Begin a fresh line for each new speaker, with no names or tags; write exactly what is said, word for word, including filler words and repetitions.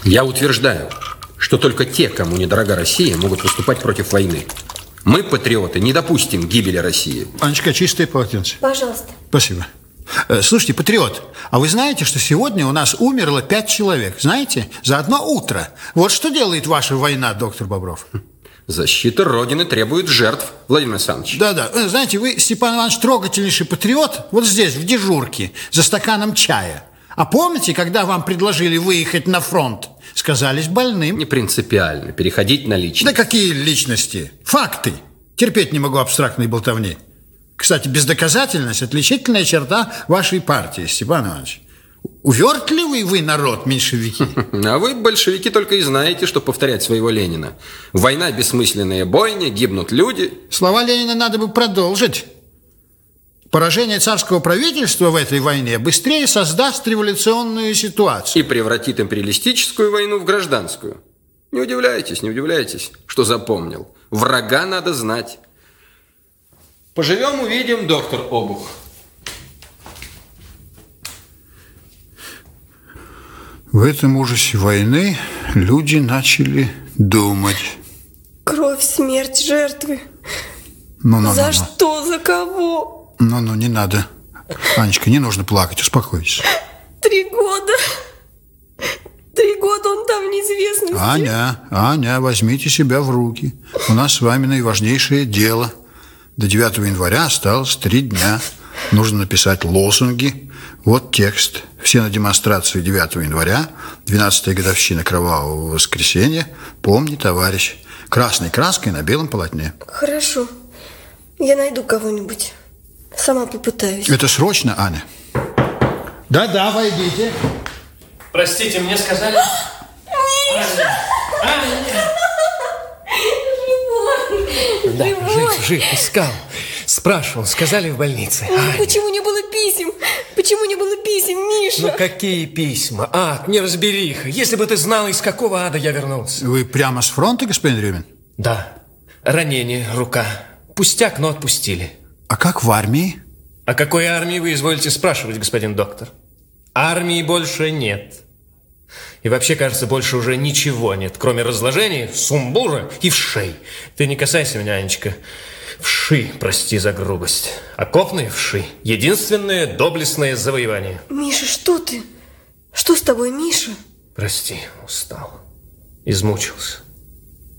Я утверждаю, что только те, кому недорога Россия, могут выступать против войны. Мы, патриоты, не допустим гибели России.
Анечка, чистое полотенце.
Пожалуйста.
Спасибо. Слушайте, патриот, а вы знаете, что сегодня у нас умерло пять человек? Знаете? За одно утро. Вот что делает ваша война, доктор Бобров?
Защита Родины требует жертв, Владимир Александрович.
Да-да. Знаете, вы, Степан Иванович, трогательнейший патриот вот здесь, в дежурке, за стаканом чая. А помните, когда вам предложили выехать на фронт? Сказались больным.
Не принципиально. Переходить на личность.
Да какие личности? Факты. Терпеть не могу абстрактной болтовни. Кстати, бездоказательность – отличительная черта вашей партии, Степан Иванович. Увертливый вы народ, меньшевики.
А вы, большевики, только и знаете, что повторять своего Ленина. Война – бессмысленная бойня, гибнут люди.
Слова Ленина надо бы продолжить. Поражение царского правительства в этой войне быстрее создаст революционную ситуацию.
И превратит империалистическую войну в гражданскую. Не удивляйтесь, не удивляйтесь, что запомнил. Врага надо знать. Поживем, увидим, доктор Обух.
В этом ужасе войны люди начали думать.
Кровь, смерть, жертвы.
Ну-ну-ну.
За что, за кого?
Ну-ну, не надо. Анечка, не нужно плакать, успокойтесь.
Три года. Три года он там в неизвестности.
Аня, Аня, возьмите себя в руки. У нас с вами наиважнейшее дело. До девятого января осталось три дня. Нужно написать лозунги. Вот текст. Все на демонстрацию девятого января, двенадцатая годовщина кровавого воскресенья. Помни, товарищ. Красной краской на белом полотне.
Хорошо. Я найду кого-нибудь. Сама попытаюсь.
Это срочно, Аня? Да-да, войдите.
Простите, мне сказали...
Миша!
Аня! Да, жив, жив, искал. Спрашивал, сказали в больнице.
Ой, почему не было писем? Почему не было писем, Миша?
Ну какие письма? Ад, неразбериха. Если бы ты знала, из какого ада я вернулся.
Вы прямо с фронта, господин Рюмин?
Да. Ранение, рука. Пустяк, но отпустили.
А как в армии?
О какой армии вы изволите спрашивать, господин доктор? Армии больше нет. И вообще, кажется, больше уже ничего нет, кроме разложения, сумбура и вшей. Ты не касайся меня, Анечка. Вши, прости за грубость. Окопные вши. Единственное доблестное завоевание.
Миша, что ты? Что с тобой, Миша?
Прости, устал. Измучился.